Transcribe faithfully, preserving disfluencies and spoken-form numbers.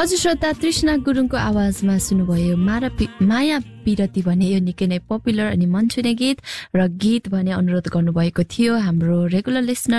हजुर श्रोता, तृष्णा गुरुङको आवाजमा सुन्नुभयो मारा माया पिरती भने यो निकै नै पपुलर अनि मन छुने गीत र गीत भने अनुरोध गर्नुभएको थियो हाम्रो रेगुलर लिसनर